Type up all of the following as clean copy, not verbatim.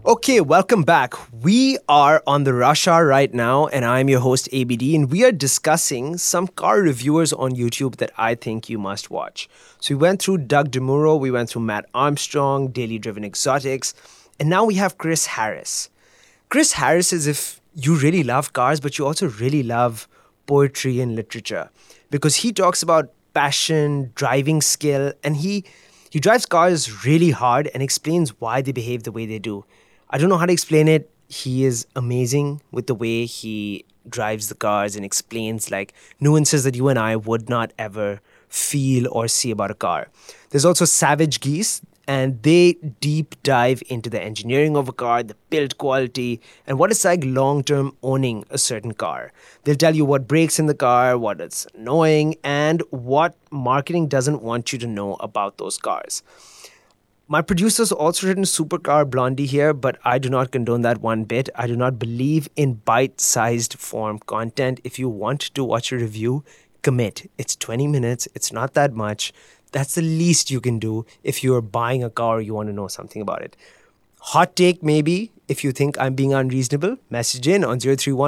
Okay, welcome back. We are on the rush hour right now, and I'm your host, ABD, and we are discussing some car reviewers on YouTube that I think you must watch. So we went through Doug DeMuro, we went through Matt Armstrong, Daily Driven Exotics, and now we have Chris Harris. Chris Harris is if you really love cars, but you also really love poetry and literature because he talks about passion, driving skill, and he drives cars really hard and explains why they behave the way they do. I don't know how to explain it. He is amazing with the way he drives the cars and explains like nuances that you and I would not ever feel or see about a car. There's also Savage Geese, and they deep dive into the engineering of a car, the build quality, and what it's like long term owning a certain car. They'll tell you what breaks in the car, what it's annoying, and what marketing doesn't want you to know about those cars. My producer's also written Supercar Blondie here, but I do not condone that one bit. I do not believe in bite sized form content. If you want to watch a review, commit. It's 20 minutes, it's not that much. That's the least you can do if you're buying a car or you want to know something about it. Hot take, maybe, if you think I'm being unreasonable, message in on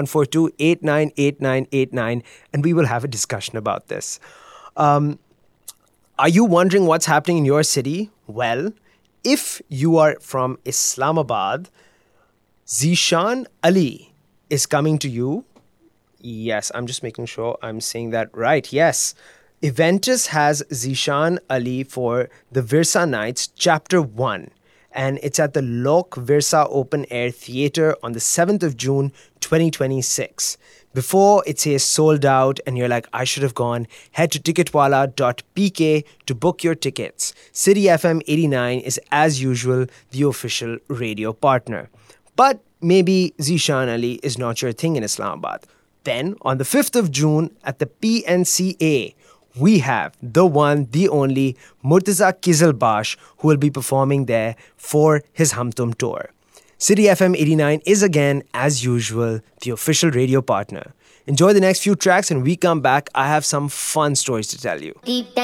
03142 and we will have a discussion about this. Are you wondering what's happening in your city? Well, if you are from Islamabad, Zishan Ali is coming to you. Yes, I'm just making sure I'm saying that right. Yes. Eventus has Zishan Ali for the Virsa Nights Chapter 1. And it's at the Lok Virsa Open Air Theatre on the 7th of June, 2026. Before it says sold out and you're like, I should have gone, head to ticketwala.pk to book your tickets. City FM 89 is, as usual, the official radio partner. But maybe Zishan Ali is not your thing in Islamabad. Then, on the 5th of June at the PNCA, we have the one, the only Murtaza Kizilbash, who will be performing there for his Humtum tour. City FM 89 is again, as usual, the official radio partner. Enjoy the next few tracks and we come back. I have some fun stories to tell you.